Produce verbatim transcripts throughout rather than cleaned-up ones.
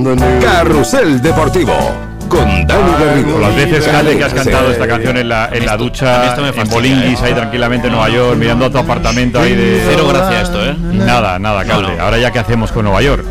Carrusel Deportivo con Dani Garrido. Las veces, Calde, que has cantado esta canción en la, en la ducha, en Bolinguis, ahí tranquilamente en Nueva York, mirando a tu apartamento ahí de... Cero gracia esto, ¿eh? Nada, nada, Calde. No, no. Ahora ya, ¿qué hacemos con Nueva York?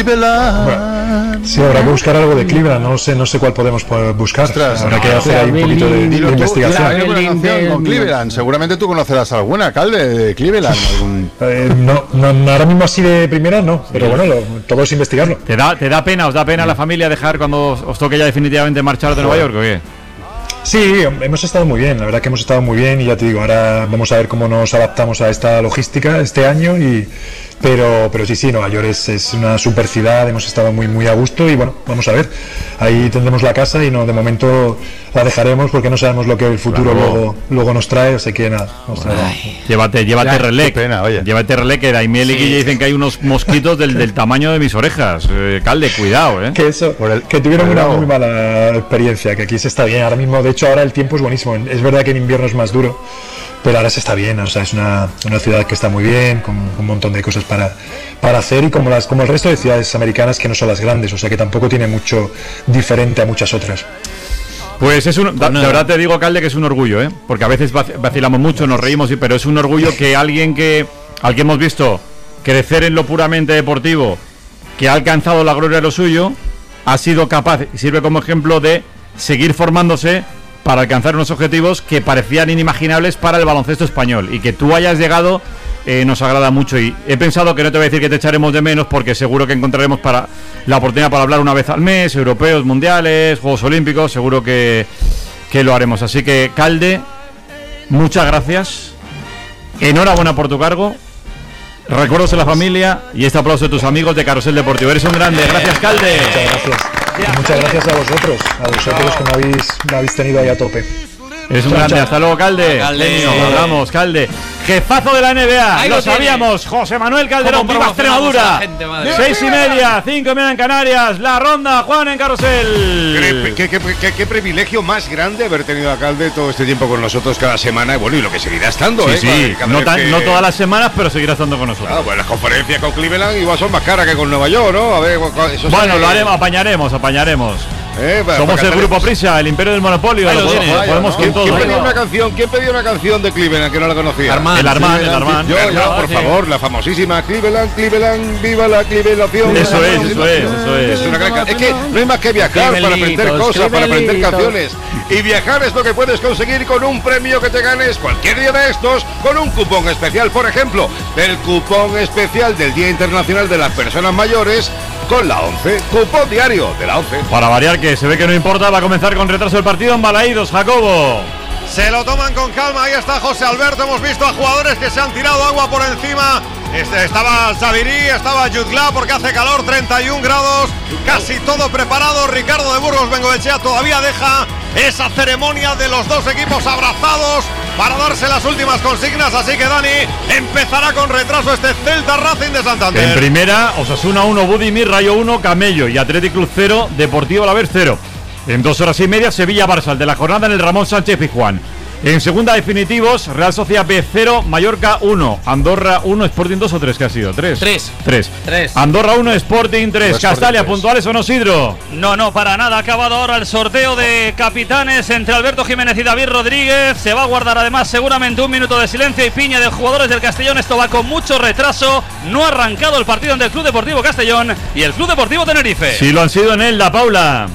Cleveland. Sí, habrá que buscar algo de Cleveland. No sé, no sé cuál podemos buscar. Ostras, habrá no, que hacer ahí un poquito de, de investigación. Hay una canción con Cleveland. Seguramente tú conocerás alguna, Calde, de Cleveland. Algún... Eh, no, no, ahora mismo así de primera no, pero bueno, lo, todo es investigarlo. ¿Te da, te da pena, os da pena a la familia dejar cuando os, os toque ya definitivamente marchar de Nueva York o qué? Sí, hemos estado muy bien, la verdad que hemos estado muy bien y ya te digo, ahora vamos a ver cómo nos adaptamos a esta logística este año y pero pero sí, sí, Nueva York es, es una super ciudad, hemos estado muy muy a gusto y bueno, vamos a ver, ahí tendremos la casa y no, de momento la dejaremos porque no sabemos lo que el futuro claro. luego luego nos trae, así que nada, nos trae. Ay, llévate, llévate relé, llévate relé que Daimiel y sí. Guille dicen que hay unos mosquitos del, del tamaño de mis orejas, eh, Calde, cuidado, eh. Que eso, por el, que tuvieron una muy mala experiencia, que aquí se está bien, ahora mismo de hecho ahora el tiempo es buenísimo, es verdad que en invierno es más duro, pero ahora se está bien, o sea, es una, una ciudad que está muy bien, con un montón de cosas para, para hacer y como, las, como el resto de ciudades americanas que no son las grandes, o sea que tampoco tiene mucho diferente a muchas otras. Pues es un, de verdad te digo, Calde, que es un orgullo, ¿eh? Porque a veces vacilamos mucho, nos reímos, pero es un orgullo que alguien que, al que hemos visto crecer en lo puramente deportivo, que ha alcanzado la gloria de lo suyo, ha sido capaz, y sirve como ejemplo de seguir formándose para alcanzar unos objetivos que parecían inimaginables para el baloncesto español, y que tú hayas llegado eh, nos agrada mucho, y he pensado que no te voy a decir que te echaremos de menos porque seguro que encontraremos para la oportunidad para hablar una vez al mes, europeos, mundiales, Juegos Olímpicos, seguro que, que lo haremos, así que Calde, muchas gracias, enhorabuena por tu cargo, recuerdos de la familia y este aplauso de tus amigos de Carrusel Deportivo, eres un grande, gracias Calde. Muchas gracias. Muchas gracias a vosotros, a vosotros que me habéis, me habéis tenido ahí a tope. Es un grande, hasta luego Calde. Calde. Hablamos, Calde. Jefazo de la N B A, ahí lo, lo sabíamos, José Manuel Calderón, viva Extremadura. Gente, Seis y media, cinco y media en Canarias, la ronda, Juan en Carrusel. ¿Qué, qué, qué, qué privilegio más grande haber tenido a Calde todo este tiempo con nosotros cada semana, y bueno, y lo que seguirá estando, sí, ¿eh? Sí, cada no, tan, que... no todas las semanas, pero seguirá estando con nosotros. Ah, pues las conferencias con Cleveland igual son más caras que con Nueva York, ¿no? A ver, eso bueno, sale... lo haremos, apañaremos, apañaremos. Eh, bueno, Somos el grupo Prisa, el imperio del monopolio. Lo podemos, vaya, podemos ¿no? ¿Quién, todo, ¿quién, pedía una canción, ¿Quién pedía una canción de Cleveland que no la conocía? Armand, el Armand, el Armand. Yo, yo, por sí. favor, la famosísima Cleveland, Cleveland, viva la Clevelación. Eso es, eso es, eso es. Es, una gran, es que no hay más que viajar para aprender cosas, para aprender canciones. Y viajar es lo que puedes conseguir con un premio que te ganes cualquier día de estos, con un cupón especial, por ejemplo, el cupón especial del Día Internacional de las Personas Mayores, con la once, cupón diario de la once. Para variar, que se ve que no importa, va a comenzar con retraso el partido en Balaídos, Jacobo. Se lo toman con calma, ahí está José Alberto, hemos visto a jugadores que se han tirado agua por encima. Este, estaba Xavirí, estaba Jutgla porque hace calor, treinta y un grados, casi todo preparado. Ricardo de Burgos Bengoechea todavía deja esa ceremonia de los dos equipos abrazados para darse las últimas consignas, así que Dani empezará con retraso este Celta Racing de Santander. En primera, Osasuna uno, Budimir, Rayo uno, Camello y Athletic Club cero, Deportivo Alavés cero. En dos horas y media, Sevilla-Barça, el de la jornada en el Ramón Sánchez Pizjuán. En segunda, definitivos, Real Sociedad B cero, Mallorca uno, Andorra uno, Sporting dos o tres, ¿qué ha sido? ¿tres? tres. tres. tres. Andorra uno, Sporting tres. Castalia, ¿puntuales o no, Sidro? No, no, para nada. Ha acabado ahora el sorteo de capitanes entre Alberto Jiménez y David Rodríguez. Se va a guardar además seguramente un minuto de silencio y piña de jugadores del Castellón. Esto va con mucho retraso. No ha arrancado el partido entre el Club Deportivo Castellón y el Club Deportivo Tenerife. Sí, lo han sido en Elda, Paula.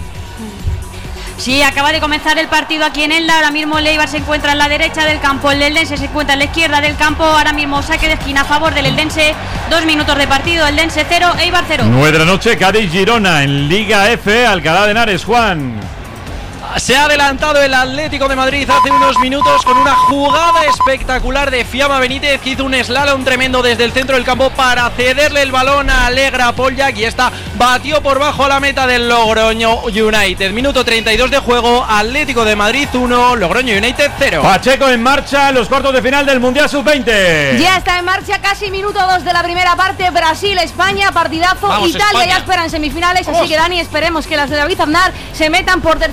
Sí, acaba de comenzar el partido aquí en Elda. Ahora mismo el Eibar se encuentra en la derecha del campo, el Eldense se encuentra en la izquierda del campo. Ahora mismo saque de esquina a favor del Eldense. Dos minutos de partido, Eldense cero, Eibar cero. nueve de la noche, Cádiz-Girona en Liga F, Alcalá de Henares, Juan. Se ha adelantado el Atlético de Madrid hace unos minutos con una jugada espectacular de Fiamma Benítez, que hizo un slalom tremendo desde el centro del campo para cederle el balón a Alegra Poljak, y esta batió por bajo a la meta del Logroño United. Minuto treinta y dos de juego, Atlético de Madrid uno, Logroño United cero. Pacheco en marcha, los cuartos de final del Mundial sub veinte. Ya está en marcha, casi minuto dos de la primera parte. Brasil-España, partidazo. Vamos, Italia España. Ya esperan semifinales. Vamos. Así que Dani, esperemos que las de David Aznar se metan por tercera vez en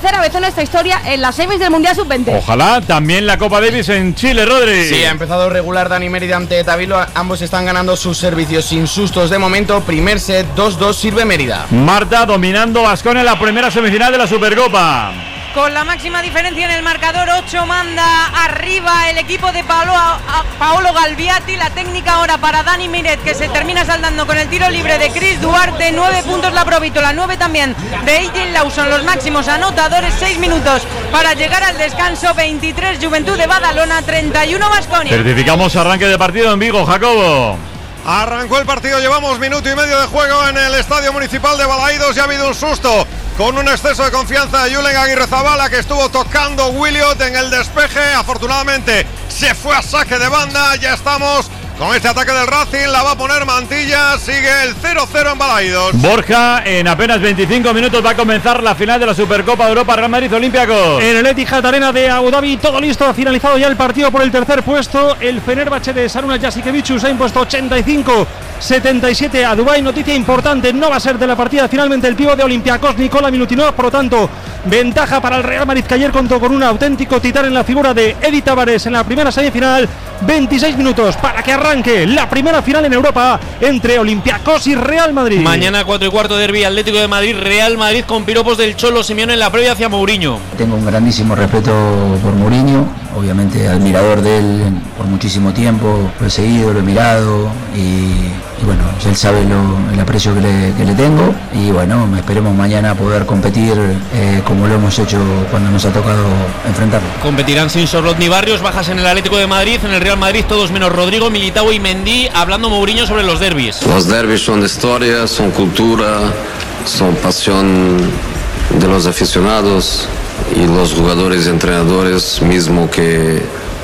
esta historia en las semis del Mundial sub veinte. Ojalá también la Copa Davis en Chile, Rodri. Sí, ha empezado regular Dani Mérida ante Tavilo. Ambos están ganando sus servicios sin sustos de momento. Primer set, dos dos, sirve Mérida. Marta dominando Baskonia en la primera semifinal de la Supercopa. Con la máxima diferencia en el marcador, ocho manda arriba el equipo de Paolo, Paolo Galviati. La técnica ahora para Dani Miret, que se termina saldando con el tiro libre de Chris Duarte. nueve puntos la Provítola, nueve también de Eigen Lawson, los máximos anotadores. seis minutos para llegar al descanso. veintitrés Juventud de Badalona, treinta y uno Baskonia. Certificamos arranque de partido en Vigo, Jacobo. Arrancó el partido, llevamos minuto y medio de juego en el Estadio Municipal de Balaídos y ha habido un susto con un exceso de confianza de Julen Aguirrezabala, que estuvo tocando Williot en el despeje. Afortunadamente se fue a saque de banda. Ya estamos con este ataque del Racing, la va a poner Mantilla. Sigue el cero cero en Balaídos. Borja, en apenas veinticinco minutos va a comenzar la final de la Supercopa de Europa, Real Madrid Olympiacos. En el Etihad Arena de Abu Dhabi, todo listo, ha finalizado ya el partido por el tercer puesto. El Fenerbahce de Sarunas Jasikevičius ha impuesto ochenta y cinco setenta y siete a Dubái. Noticia importante, no va a ser de la partida finalmente el pívot de Olympiacos, Nikola Milutinov. Por lo tanto, ventaja para el Real Madrid, que ayer contó con un auténtico titán en la figura de Edi Tavares en la primera semifinal. veintiséis minutos para que arranque la primera final en Europa entre Olympiacos y Real Madrid. Mañana cuatro y cuarto, derbi Atlético de Madrid, Real Madrid, con piropos del Cholo Simeone en la previa hacia Mourinho. Tengo un grandísimo respeto por Mourinho, obviamente admirador de él por muchísimo tiempo, lo he seguido, lo he mirado y, y bueno, él sabe lo, el aprecio que le, que le tengo y bueno, esperemos mañana poder competir eh, como lo hemos hecho cuando nos ha tocado enfrentarlo. Competirán sin Sorlot ni Barrios, bajas en el Atlético de Madrid, en el Real Madrid todos menos Rodrigo, Militao y Mendy, hablando Mourinho sobre los derbis. Los derbis son historia, son cultura, son pasión de los aficionados y los jugadores y entrenadores, mismo que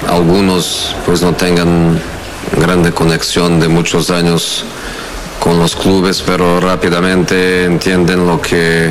algunos pues no tengan grande conexión de muchos años con los clubes, pero rápidamente entienden lo que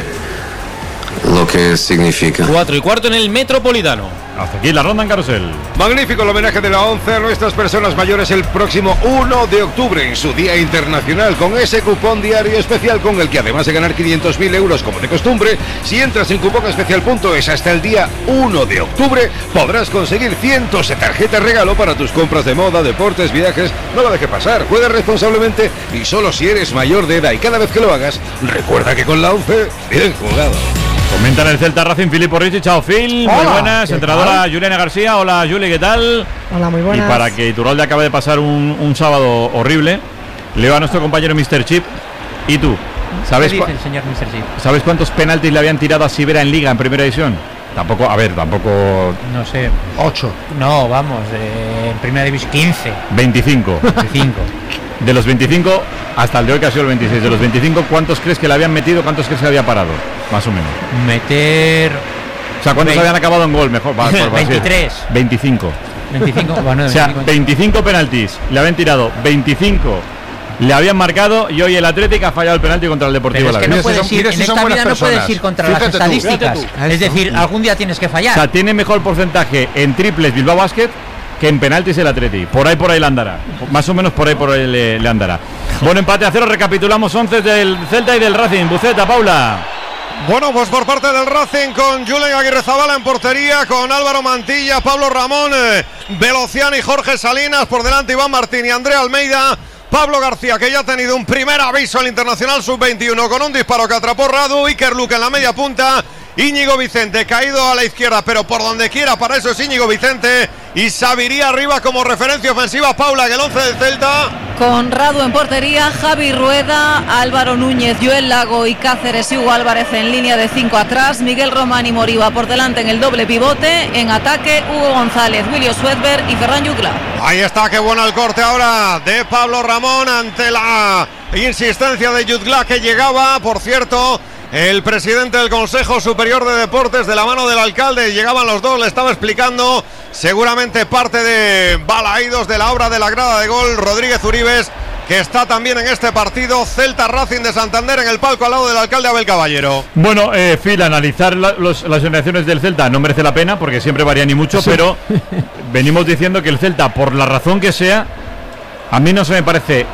lo que significa. Cuatro y cuarto en el Metropolitano. Hasta aquí la ronda en carrusel. Magnífico el homenaje de la ONCE a nuestras personas mayores el próximo uno de octubre, en su Día Internacional, con ese cupón diario especial con el que, además de ganar quinientos mil euros como de costumbre, si entras en cupón especial punto es hasta el día uno de octubre, podrás conseguir cientos de tarjetas regalo para tus compras de moda, deportes, viajes. No lo dejes pasar, juega responsablemente y solo si eres mayor de edad, y cada vez que lo hagas, recuerda que con la ONCE, bien jugado. Comentan el Celta Racing, Filippo Ricci. Chao, Phil. Hola, muy buenas. Entrenadora Juliana García. Hola, Juli, ¿qué tal? Hola, muy buenas. Y para que Iturralde acabe de pasar un, un sábado horrible, leo a nuestro compañero míster Chip. ¿Y tú? ¿Sabes, ¿Qué dice el señor míster Chip? ¿Sabes cuántos penaltis le habían tirado a Sivera en Liga en primera división? Tampoco, a ver, tampoco... No sé. ocho. No, vamos, eh, en primera división quince. veinticinco. veinticinco. De los veinticinco hasta el de hoy, que ha sido el veintiséis. De los veinticinco, ¿cuántos crees que le habían metido? ¿Cuántos crees que había parado? Más o menos. Meter... O sea, ¿cuántos habían acabado en gol? Mejor. Va, por, veintitrés. veinticinco. veinticinco, bueno, o sea, veinticinco penaltis. Le habían tirado veinticinco. Le habían marcado y hoy el Atlético ha fallado el penalti contra el Deportivo Alavés. Es que no puedes ir, en esta vida no puedes ir contra las estadísticas. Es decir, algún día tienes que fallar. O sea, tiene mejor porcentaje en triples Bilbao Basket que en penaltis el Atleti. Por ahí por ahí le andará. Más o menos por ahí por ahí le, le andará. Buen empate a cero. Recapitulamos once del Celta y del Racing. Buceta, Paula. Bueno, pues por parte del Racing, con Julen Aguirrezabala en portería, con Álvaro Mantilla, Pablo Ramón, eh, Velociano y Jorge Salinas. Por delante Iván Martín y Andrea Almeida. Pablo García, que ya ha tenido un primer aviso al Internacional sub veintiuno con un disparo que atrapó Radu. Iker Luque en la media punta. Íñigo Vicente caído a la izquierda, pero por donde quiera, para eso es Íñigo Vicente. Y Sabiría arriba como referencia ofensiva. Paula, que el once del Celta. Con Radu en portería, Javi Rueda, Álvaro Núñez, Joel Lago y Cáceres y Hugo Álvarez en línea de cinco atrás. Miguel Román y Moriba por delante en el doble pivote. En ataque, Hugo González, Willy Suedberg y Ferran Jutgla. Ahí está, qué bueno el corte ahora de Pablo Ramón ante la insistencia de Jutgla, que llegaba, por cierto. El presidente del Consejo Superior de Deportes, de la mano del alcalde, llegaban los dos, le estaba explicando seguramente parte de Balaídos, de la obra de la grada de gol. Rodríguez Uribes, que está también en este partido. Celta Racing de Santander en el palco al lado del alcalde Abel Caballero. Bueno, eh, Phil, analizar la, los, las generaciones del Celta no merece la pena porque siempre varían y mucho, sí. Pero venimos diciendo que el Celta, por la razón que sea, a mí no se me parece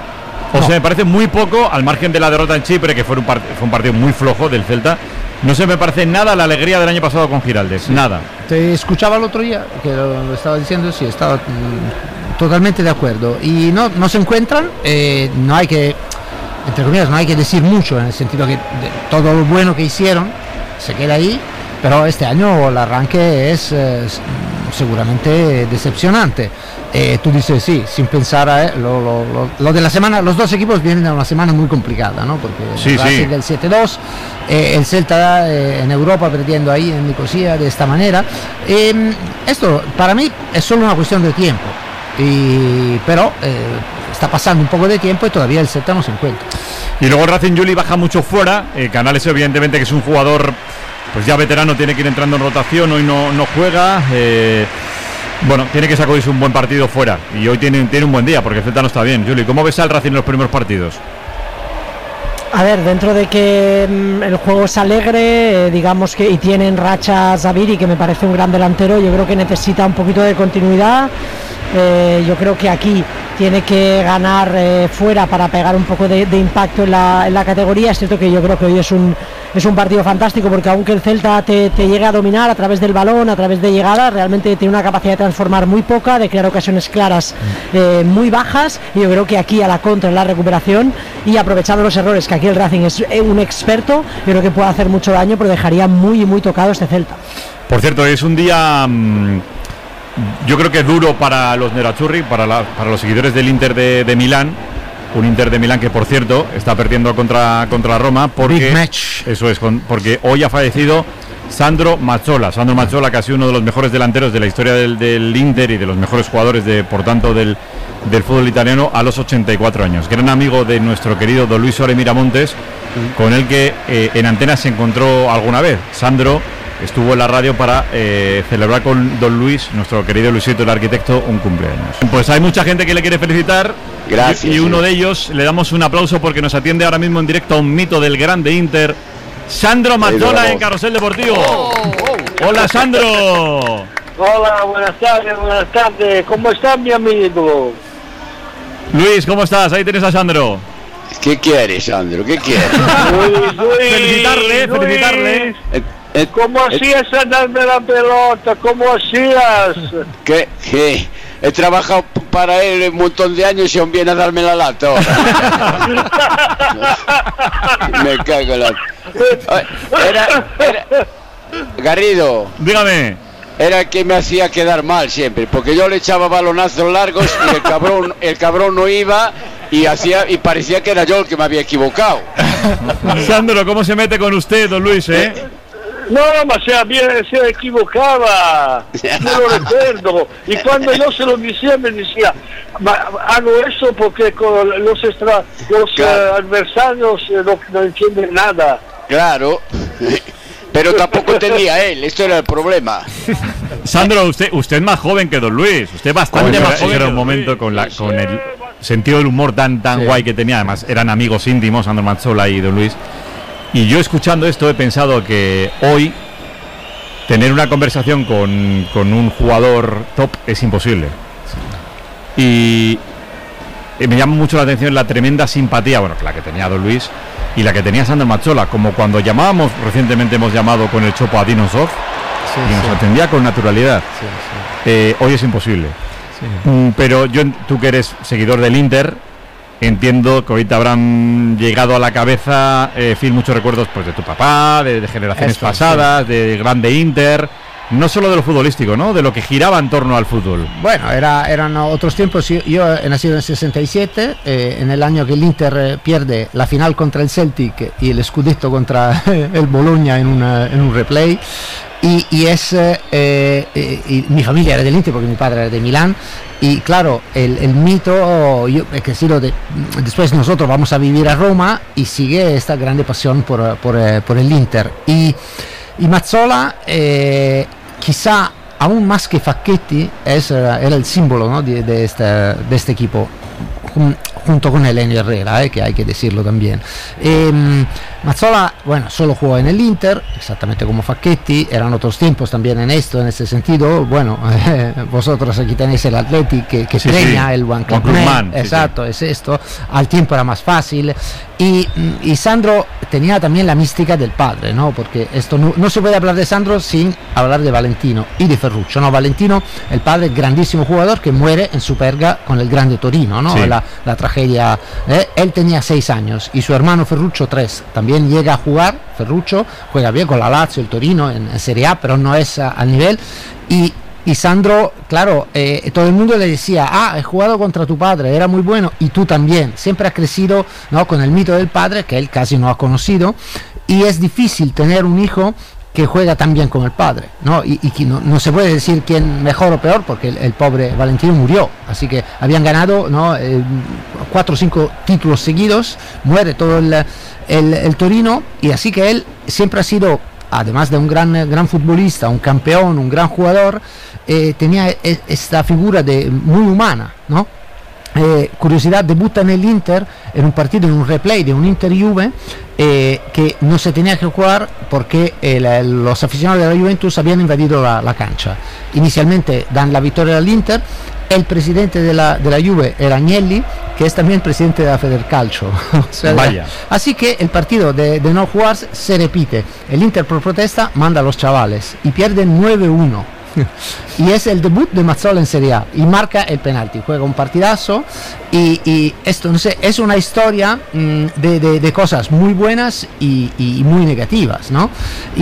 O no. sea, me parece muy poco, al margen de la derrota en Chipre, que fue un, part- fue un partido muy flojo del Celta. No se me parece nada la alegría del año pasado con Giraldez, sí. nada. Te escuchaba el otro día, que lo, lo estaba diciendo, sí, estaba mm, totalmente de acuerdo. Y no, no se encuentran, eh, no hay que, entre comillas, no hay que decir mucho, en el sentido que de, todo lo bueno que hicieron se queda ahí, pero este año el arranque es eh, seguramente decepcionante. Eh, tú dices sí, sin pensar eh, lo, lo, lo, lo de la semana, los dos equipos vienen de una semana muy complicada, ¿no? Porque sí, sí. del siete dos, eh, el Celta eh, en Europa perdiendo ahí en Nicosia de esta manera. Eh, esto para mí es solo una cuestión de tiempo, y, pero eh, está pasando un poco de tiempo y todavía el Celta no se encuentra. Y luego Racing Juli baja mucho fuera, eh, Canales evidentemente que es un jugador pues ya veterano, tiene que ir entrando en rotación, hoy no, no juega. Eh, Bueno, tiene que sacudirse un buen partido fuera. Y hoy tiene, tiene un buen día, porque el Celta no está bien. Juli, ¿cómo ves al Racing en los primeros partidos? A ver, dentro de que mmm, el juego es alegre, eh, digamos que y tienen racha Zaviri, que me parece un gran delantero, yo creo que necesita un poquito de continuidad. Eh, yo creo que aquí tiene que ganar eh, fuera para pegar un poco de, de impacto en la, en la categoría. Es cierto que yo creo que hoy es un es un partido fantástico, porque aunque el Celta te, te llegue a dominar a través del balón, a través de llegadas, realmente tiene una capacidad de transformar muy poca, de crear ocasiones claras eh, muy bajas, y yo creo que aquí a la contra, en la recuperación y aprovechando los errores, que aquí el Racing es un experto, yo creo que puede hacer mucho daño, pero dejaría muy muy tocado este Celta. Por cierto, es un día mmm, yo creo que duro para los nerazzurri, para, la, para los seguidores del Inter de, de Milán. Un Inter de Milán que, por cierto, está perdiendo contra, contra Roma porque, Big match. Eso es, con, porque hoy ha fallecido Sandro Mazzola. Sandro Mazzola, que ha sido uno de los mejores delanteros de la historia del, del Inter y de los mejores jugadores, de, por tanto, del, del fútbol italiano, a los ochenta y cuatro años. Gran amigo de nuestro querido Don Luis Ore Miramontes, con el que eh, en antena se encontró alguna vez. Sandro estuvo en la radio para eh, celebrar con Don Luis, nuestro querido Luisito, el arquitecto, un cumpleaños. Pues hay mucha gente que le quiere felicitar. Gracias. Y, y uno de ellos, le damos un aplauso porque nos atiende ahora mismo en directo a un mito del grande Inter, Sandro Mazzola, en Carrusel Deportivo. Oh, oh. Hola, Sandro. Hola, buenas tardes, buenas tardes. ¿Cómo estás, mi amigo? Luis, ¿cómo estás? Ahí tienes a Sandro. ¿Qué quieres, Sandro? ¿Qué quieres? Luis, Luis, felicitarle, Luis. felicitarle. Eh, eh, ¿Cómo hacías a darme la pelota? ¿Cómo hacías? ¿Qué? ¿Qué? He trabajado para él un montón de años y aún viene a darme la lata ahora. Me cago en la... Era, era... Garrido. Dígame. Era que me hacía quedar mal siempre, porque yo le echaba balonazos largos y el cabrón, el cabrón no iba y hacía y parecía que era yo el que me había equivocado. Sandro, ¿cómo se mete con usted, don Luis, eh? No, ma se, se equivocaba, no lo recuerdo. Y cuando yo se lo decía, me decía, hago eso porque con los, extra, los claro. uh, adversarios uh, no, no entienden nada. Claro, pero tampoco tenía él, esto era el problema. Sandro, usted usted es más joven que don Luis, usted es bastante más joven. Era un momento con, la, con el sentido del humor tan, tan sí. guay que tenía. Además, eran amigos íntimos, Sandro Mazzola y don Luis. Y yo, escuchando esto, he pensado que hoy tener una conversación con, con un jugador top es imposible. Y, y me llama mucho la atención la tremenda simpatía, bueno, la que tenía don Luis y la que tenía Sandro Mazzola, como cuando llamábamos, recientemente hemos llamado con el Chopo a Dinosov, sí, y nos sí. atendía con naturalidad. Sí, sí. Eh, hoy es imposible. Sí. Mm, pero yo, tú que eres seguidor del Inter, entiendo que ahorita habrán llegado a la cabeza, eh, Phil, muchos recuerdos pues de tu papá, de, de generaciones Esto, pasadas, sí. de grande Inter, no solo de lo futbolístico, ¿no? De lo que giraba en torno al fútbol. Bueno, era, eran otros tiempos. Yo, yo he nacido en el sesenta y siete, eh, en el año que el Inter eh, pierde la final contra el Celtic y el Scudetto contra el Bologna en, una, en un replay. Y, y es eh, eh, y mi familia era del Inter porque mi padre era de Milán. Y claro, el, el mito, yo, es que sí, lo de, después nosotros vamos a vivir a Roma y sigue esta grande pasión por, por, por el Inter. Y, y Mazzola, eh, quizá aún más que Facchetti, es, era el símbolo, ¿no? de, de, este, de este equipo. junto con Elenio Herrera, eh, que hay que decirlo también. Eh, Mazzola, bueno, solo jugó en el Inter, exactamente como Facchetti, eran otros tiempos también en esto, en ese sentido. Bueno, eh, vosotros aquí tenéis el Athletic que, que sí, treña, sí. el One Club One Club Man, Man, exacto, sí, sí. es esto. Al tiempo era más fácil. Y, y Sandro tenía también la mística del padre, ¿no? Porque esto no, no se puede hablar de Sandro sin hablar de Valentino y de Ferruccio, ¿no? Valentino, el padre, grandísimo jugador que muere en Superga con el Grande Torino, ¿no? Sí. La, la tragedia. ¿eh? Él tenía seis años y su hermano Ferruccio tres. También llega a jugar, Ferruccio juega bien con la Lazio, el Torino en, en Serie A, pero no es a, al nivel. Y Y Sandro, claro, eh, todo el mundo le decía, ah, he jugado contra tu padre, era muy bueno, y tú también. Siempre ha crecido, ¿no?, con el mito del padre, que él casi no ha conocido, y es difícil tener un hijo que juega tan bien como el padre, ¿no? Y, y que no, no se puede decir quién mejor o peor, porque el, el pobre Valentino murió, así que habían ganado, ¿no?, eh, cuatro o cinco títulos seguidos, muere todo el, el, el Torino, y así que él siempre ha sido, además de un gran, gran futbolista, un campeón, un gran jugador, eh, tenía e- esta figura de, muy humana, ¿no? Eh, curiosidad, debuta en el Inter en un partido, en un replay de un Inter-Juve eh, que no se tenía que jugar porque el, el, los aficionados de la Juventus habían invadido la, la cancha. Inicialmente dan la victoria al Inter. El presidente de la, de la Juve era Agnelli, que es también presidente de la Federcalcio. O sea, Vaya. Así que el partido de, de no jugar se repite. El Inter por protesta manda a los chavales y pierden nueve uno. Y es el debut de Mazzola en Serie A y marca el penalti, juega un partidazo y, y esto, no sé, es una historia mmm, de, de, de cosas muy buenas y, y muy negativas, ¿no?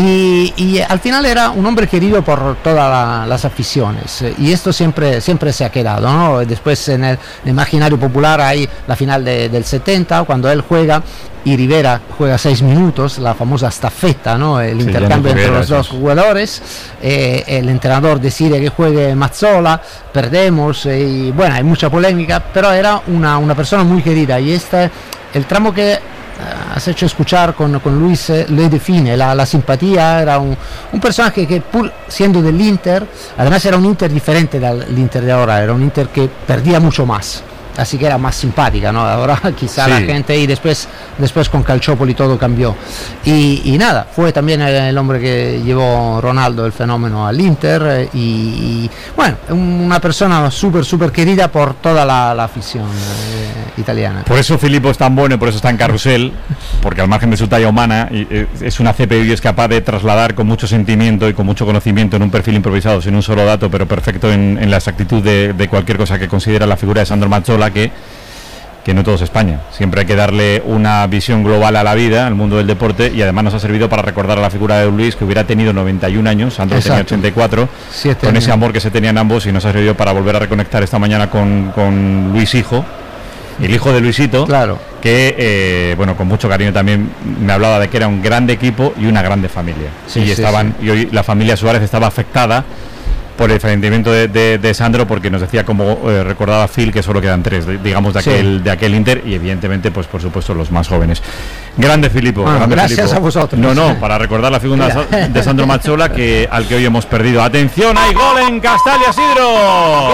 Y, y al final era un hombre querido por todas la, las aficiones y esto siempre, siempre se ha quedado, ¿no? Después en el, en el imaginario popular hay la final de, del setenta, cuando él juega y Rivera juega seis minutos, la famosa staffetta, ¿no? El sí, intercambio entre los dos jugadores, eh, el entrenador decide que juegue Mazzola, perdemos eh, y bueno, hay mucha polémica, pero era una, una persona muy querida y este, el tramo que eh, has hecho escuchar con, con Luis eh, le define, la, la simpatía, era un, un personaje que pur siendo del Inter, además era un Inter diferente del Inter de ahora, era un Inter que perdía mucho más. Así que era más simpática, ¿no? Ahora quizá sí. La gente y después, después con Calciopoli todo cambió. Y, y nada, fue también el, el hombre que llevó Ronaldo, el fenómeno, al Inter. Y, y bueno, una persona súper, súper querida por toda la, la afición eh, italiana. Por eso Filippo es tan bueno y por eso está en Carrusel, porque al margen de su talla humana, es una C P I y es capaz de trasladar con mucho sentimiento y con mucho conocimiento en un perfil improvisado, sin un solo dato, pero perfecto en, en la exactitud de, de cualquier cosa que considera la figura de Sandro Mazzola. Que, que no todo es España, siempre hay que darle una visión global a la vida, al mundo del deporte, y además nos ha servido para recordar a la figura de Luis, que hubiera tenido noventa y un años, Sandro tenía ochenta y cuatro, Siete con años. Ese amor que se tenían ambos, y nos ha servido para volver a reconectar esta mañana con, con Luis hijo, el hijo de Luisito, claro. que eh, bueno, con mucho cariño también me hablaba de que era un grande equipo y una grande familia, sí, y sí, estaban sí. y hoy la familia Suárez estaba afectada por el fallecimiento de, de, de Sandro, porque nos decía, como eh, recordaba Phil, que solo quedan tres, de, digamos, de aquel, sí. de aquel Inter, y evidentemente, pues por supuesto, los más jóvenes. Grande Filippo, ah, grande gracias Filippo. a vosotros. No, no, para recordar la figura Mira. de Sandro Mazzola, que al que hoy hemos perdido. Atención, hay gol en Castalia, Sidro.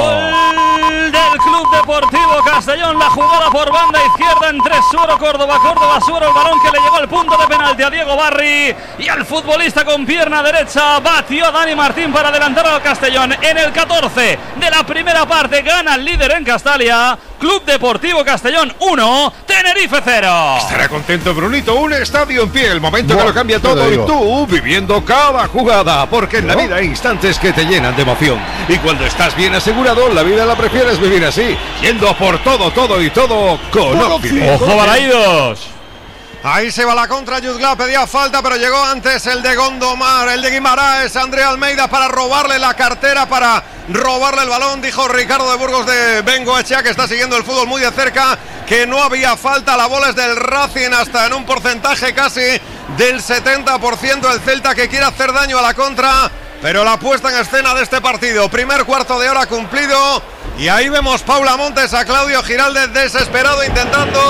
Gol del Club Deportivo Castellón, la jugada por banda izquierda entre Suero, Córdoba, Córdoba, Suero, el balón que le llegó al punto de penalti a Diego Barri, y el futbolista con pierna derecha batió a Dani Martín para adelantar al Castellón. En el catorce de la primera parte gana el líder en Castalia, Club Deportivo Castellón uno, Tenerife cero. Estará contento Brunito, un estadio en pie, el momento bueno, que lo cambia todo, y tú viviendo cada jugada, porque en la vida hay instantes que te llenan de emoción, y cuando estás bien asegurado, la vida la prefieres vivir así, yendo por todo, todo y todo con Occidente. ¡Ojo, Balaídos! Ahí se va la contra, Jutgla pedía falta, pero llegó antes el de Gondomar, el de Guimaraes, Andrea Almeida, para robarle la cartera, para robarle el balón. Dijo Ricardo de Burgos de Bengoechea, que está siguiendo el fútbol muy de cerca, que no había falta. La bola es del Racing, hasta en un porcentaje casi del setenta por ciento. El Celta, que quiere hacer daño a la contra, pero la puesta en escena de este partido, primer cuarto de hora cumplido, y ahí vemos Paula Montes, a Claudio Giraldez desesperado intentando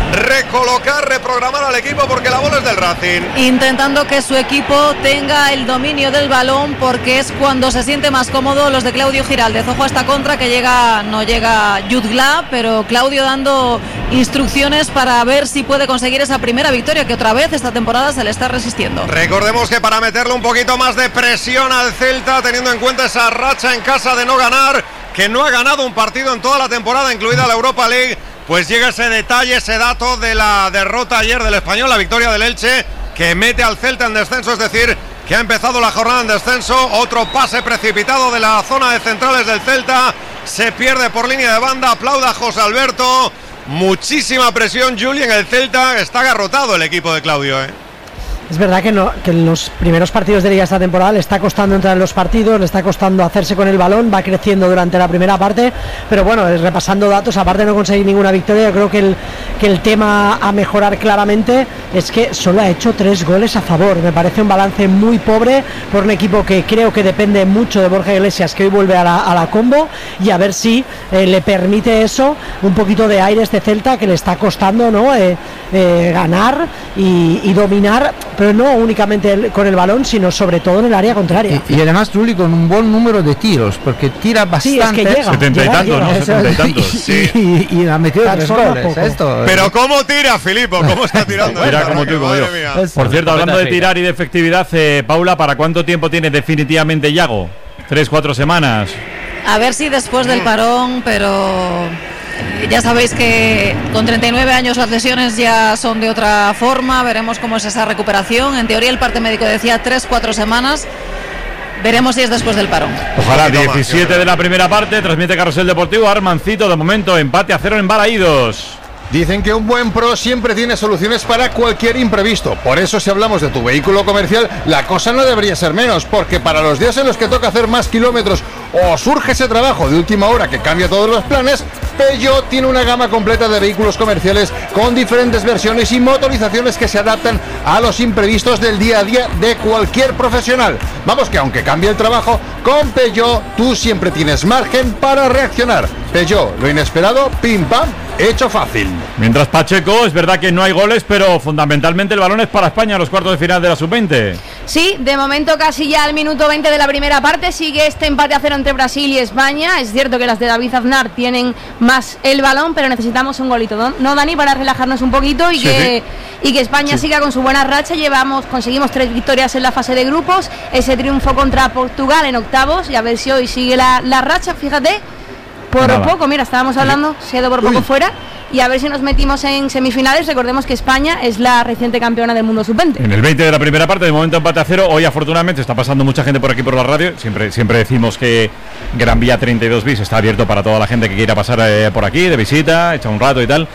recolocar, reprogramar al equipo porque la bola es del Racing. Intentando que su equipo tenga el dominio del balón porque es cuando se siente más cómodo los de Claudio Giraldez. Ojo a esta contra que llega, no llega Jutgla, pero Claudio dando instrucciones para ver si puede conseguir esa primera victoria que otra vez esta temporada se le está resistiendo. Recordemos que para meterle un poquito más de presión al Celta, teniendo en cuenta esa racha en casa de no ganar, que no ha ganado un partido en toda la temporada, incluida la Europa League, pues llega ese detalle, ese dato de la derrota ayer del Español, la victoria del Elche, que mete al Celta en descenso, es decir, que ha empezado la jornada en descenso. Otro pase precipitado de la zona de centrales del Celta, se pierde por línea de banda, aplauda a José Alberto. Muchísima presión, Juli, en el Celta. Está agarrotado el equipo de Claudio, ¿eh? Es verdad que, no, que en los primeros partidos de liga esta temporada le está costando entrar en los partidos, le está costando hacerse con el balón, va creciendo durante la primera parte, pero bueno, repasando datos, aparte de no conseguir ninguna victoria, yo creo que el, que el tema a mejorar claramente es que solo ha hecho tres goles a favor. Me parece un balance muy pobre por un equipo que creo que depende mucho de Borja Iglesias, que hoy vuelve a la, a la combo, y a ver si eh, le permite eso, un poquito de aire a este Celta que le está costando, ¿no? Eh, eh, ganar y, y dominar, pero no únicamente el, con el balón, sino sobre todo en el área contraria. Y, y además, Juli, con un buen número de tiros, porque tira bastante. Sí, es que llega, setenta y tantos, ¿no? setenta y tantos. Y, sí. y, y, y ha metido tres goles. Esto, pero ¿cómo tira, Filipo? ¿Cómo está tirando? Tira como tú y como yo. Por cierto, hablando de tirar y de efectividad, eh, Paula, ¿para cuánto tiempo tiene definitivamente Yago? ¿Tres, cuatro semanas? A ver si después del parón, pero ya sabéis que con treinta y nueve años las lesiones ya son de otra forma. Veremos cómo es esa recuperación. En teoría el parte médico decía tres, cuatro semanas. Veremos si es después del parón. Ojalá. diecisiete de la primera parte, transmite Carrusel Deportivo. Armancito, de momento empate a cero en Balaídos. Dicen que un buen pro siempre tiene soluciones para cualquier imprevisto. Por eso, si hablamos de tu vehículo comercial, la cosa no debería ser menos, porque para los días en los que toca hacer más kilómetros o surge ese trabajo de última hora que cambia todos los planes, Peugeot tiene una gama completa de vehículos comerciales con diferentes versiones y motorizaciones que se adaptan a los imprevistos del día a día de cualquier profesional. Vamos, que aunque cambie el trabajo, con Peugeot tú siempre tienes margen para reaccionar. Peugeot, lo inesperado, pim pam, hecho fácil. Mientras Pacheco, es verdad que no hay goles, pero fundamentalmente el balón es para España en los cuartos de final de la sub veinte. Sí, de momento casi ya al minuto veinte de la primera parte sigue este empate a cero entre Brasil y España. Es cierto que las de David Aznar tienen más el balón, pero necesitamos un golito, ¿no, no Dani? Para relajarnos un poquito y, sí, que, sí. y que España sí. siga con su buena racha. Llevamos, conseguimos tres victorias en la fase de grupos, ese triunfo contra Portugal en octavos, y a ver si hoy sigue la, la racha, fíjate. Por Nada. poco, mira, estábamos hablando, se ha ido por poco Uy. fuera. Y a ver si nos metimos en semifinales. Recordemos que España es la reciente campeona del mundo sub veinte. En el veinte de la primera parte, de momento empate a cero. Hoy afortunadamente está pasando mucha gente por aquí por la radio. Siempre siempre decimos que Gran Vía treinta y dos bis está abierto para toda la gente que quiera pasar eh, por aquí de visita, echar un rato y tal.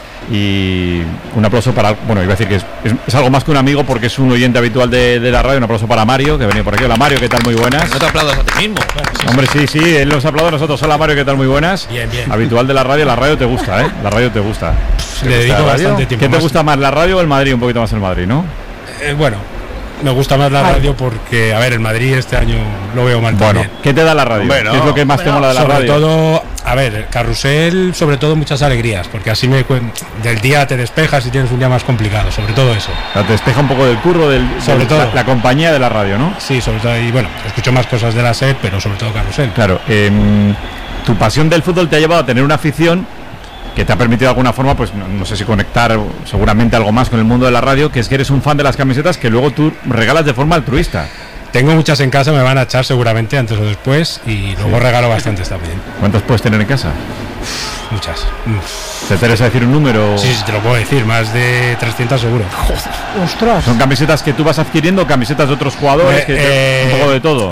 Y un aplauso para, bueno, iba a decir que es, es, es algo más que un amigo porque es un oyente habitual de, de la radio. Un aplauso para Mario, que ha venido por aquí. Hola Mario, ¿qué tal? Muy buenas. No te aplaudas a ti mismo. Claro, sí, Hombre, sí, sí, él nos aplaude a nosotros. Hola Mario, ¿qué tal? Muy buenas. Bien, bien. Habitual de la radio, la radio te gusta, ¿eh? La radio te gusta. Le dedico bastante tiempo. ¿Qué te gusta más, la radio o el Madrid? Un poquito más el Madrid, ¿no? Eh, bueno, me gusta más la radio porque, a ver, el Madrid este año lo veo mal bueno, también. ¿Qué te da la radio? Bueno, ¿Qué es lo que más bueno, te mola de la sobre radio? Sobre todo, a ver, el carrusel, sobre todo muchas alegrías, porque así me del día te despejas y tienes un día más complicado, sobre todo eso. O sea, te despeja un poco del curro, del, sobre del, todo la, la compañía de la radio, ¿no? Sí, sobre todo, y bueno, escucho más cosas de la S E R, pero sobre todo carrusel. Claro, eh, tu pasión del fútbol te ha llevado a tener una afición que te ha permitido de alguna forma, pues no, no sé si conectar seguramente algo más con el mundo de la radio, que es que eres un fan de las camisetas que luego tú regalas de forma altruista. Tengo muchas en casa, me van a echar seguramente antes o después, y luego sí. regalo bastantes también. ¿Cuántas puedes tener en casa? Muchas. ¿Te interesa decir un número? Sí, sí, te lo puedo decir, más de trescientas seguro. Joder, ostras. ¿Son camisetas que tú vas adquiriendo o camisetas de otros jugadores? Eh, que eh, un poco de todo.